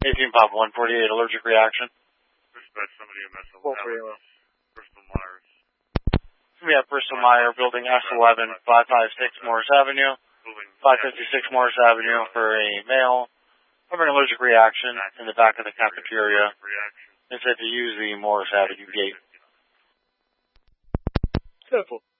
18 Pop 148, allergic reaction. Dispatch somebody in Mesa. Bristol Myers. We have Bristol Myers, building S11, 556 Morris Avenue. 556 Morris Avenue for a male having an allergic reaction in the back of the cafeteria. They said to use the Morris Avenue gate. 10-4.